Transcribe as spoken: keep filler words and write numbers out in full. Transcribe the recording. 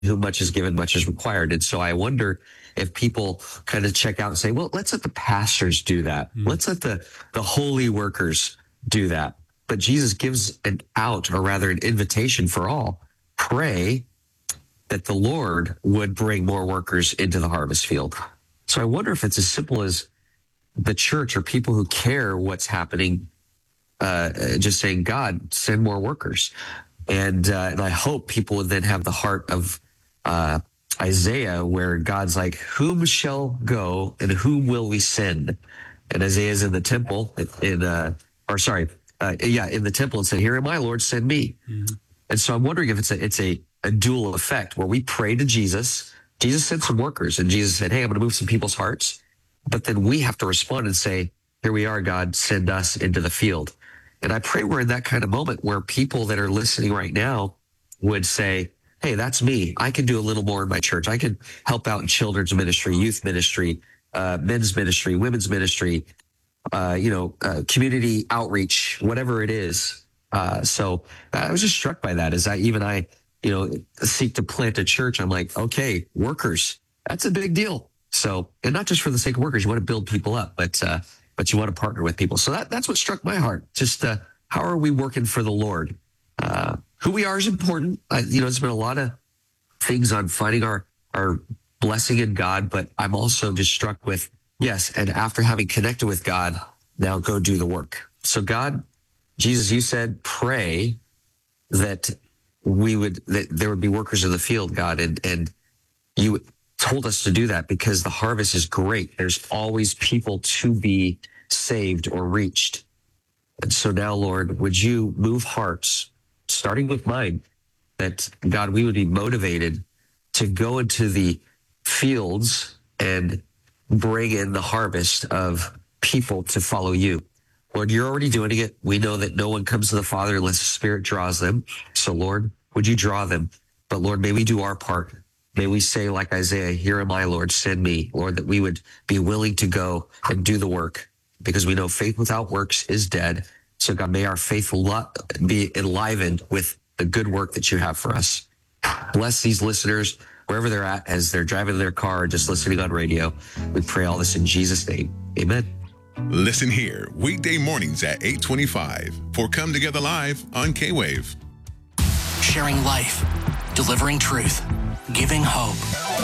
who much is given, much is required. And so I wonder if people kind of check out and say, well, let's let the pastors do that. Mm. Let's let the, the holy workers do that. But Jesus gives an out, or rather an invitation for all. Pray that the Lord would bring more workers into the harvest field. So I wonder if it's as simple as the church or people who care what's happening, uh, just saying, God, send more workers. And, uh, and I hope people would then have the heart of uh, Isaiah, where God's like, whom shall go and whom will we send? And Isaiah's in the temple, in uh, or sorry, uh, yeah, in the temple, and said, here am I, Lord, send me. Mm-hmm. And so I'm wondering if it's a, it's a, a dual effect where we pray to Jesus. Jesus sent some workers, and Jesus said, hey, I'm going to move some people's hearts. But then we have to respond and say, here we are, God, send us into the field. And I pray we're in that kind of moment where people that are listening right now would say, hey, that's me. I can do a little more in my church. I can help out in children's ministry, youth ministry, uh, men's ministry, women's ministry, uh, you know, uh, community outreach, whatever it is. Uh, so I was just struck by that as I, even I, you know, seek to plant a church. I'm like, okay, workers, that's a big deal. So, and not just for the sake of workers, you want to build people up, but, uh, but you want to partner with people. So that, that's what struck my heart. Just, uh, how are we working for the Lord? Uh, who we are is important. I, you know, there's been a lot of things on finding our, our blessing in God, but I'm also just struck with, yes, and after having connected with God, now go do the work. So God, Jesus, you said, pray that we would, that there would be workers in the field, God, and, and you told us to do that because the harvest is great. There's always people to be saved or reached. And so now, Lord, would you move hearts, starting with mine, that, God, we would be motivated to go into the fields and bring in the harvest of people to follow you. Lord, you're already doing it. We know that no one comes to the Father unless the Spirit draws them. So, Lord, would you draw them? But, Lord, may we do our part. May we say, like Isaiah, here am I, Lord, send me. Lord, that we would be willing to go and do the work, because we know faith without works is dead. So, God, may our faith be enlivened with the good work that you have for us. Bless these listeners wherever they're at as they're driving their car or just listening on radio. We pray all this in Jesus' name. Amen. Listen here weekday mornings at eight twenty-five for Come Together Live on K-Wave. Sharing life, delivering truth, giving hope.